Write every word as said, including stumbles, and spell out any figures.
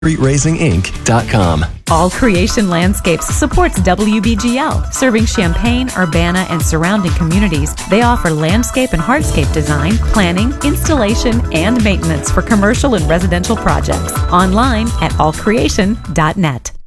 street raising inc dot com. All Creation Landscapes supports W B G L, serving Champaign, Urbana, and surrounding communities. They offer landscape and hardscape design, planning, installation, and maintenance for commercial and residential projects. Online at all creation dot net.